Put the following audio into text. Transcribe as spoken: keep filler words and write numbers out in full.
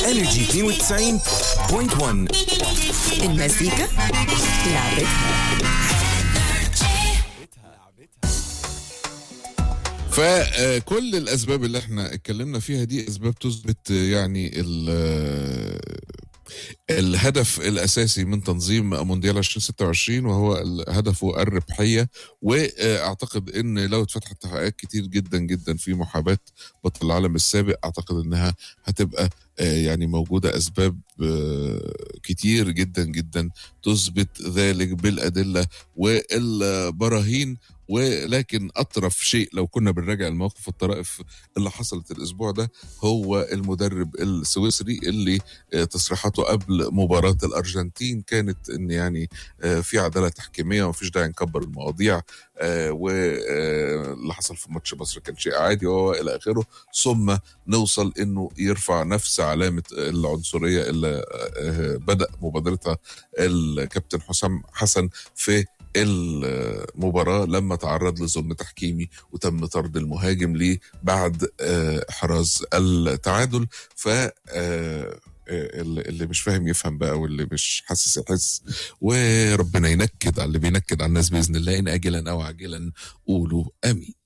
انرجي اثنين وتسعين فاصلة واحد. المزيكا لعبتها. فكل الاسباب اللي احنا اتكلمنا فيها دي اسباب تثبت يعني الهدف الاساسي من تنظيم مونديال ألفين وستة وعشرين، وهو هدفه الربحيه. واعتقد ان لو اتفتحت تحقيقات كتير جدا جدا في محاباه بطل العالم السابق، اعتقد انها هتبقى يعني موجوده اسباب كتير جدا جدا تثبت ذلك بالادله والبراهين. ولكن اطرف شيء لو كنا بنراجع المواقف والطرائف اللي حصلت الاسبوع ده هو المدرب السويسري اللي تصريحاته قبل مباراه الارجنتين كانت ان يعني في عداله تحكيميه ومفيش داعي نكبر المواضيع، واللي حصل في ماتش مصر كان شيء عادي والى اخره، ثم نوصل انه يرفع نفس علامه العنصريه اللي بدا مبادرتها الكابتن حسام حسن في المباراة لما تعرض لظلم تحكيمي وتم طرد المهاجم ليه بعد احراز التعادل. ف اللي مش فاهم يفهم بقى، واللي مش حاسس يحس، وربنا ينكد على اللي بينكد على الناس بإذن الله، إن آجلا أو عاجلا قولوا آمين.